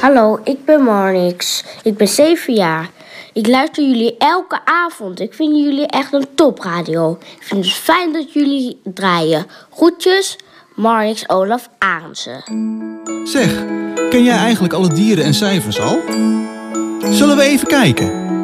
Hallo, ik ben Marnix. Ik ben 7 jaar. Ik luister jullie elke avond. Ik vind jullie echt een topradio. Ik vind het fijn dat jullie draaien. Groetjes, Marnix Olaf Arendse. Zeg, ken jij eigenlijk alle dieren en cijfers al? Zullen we even kijken?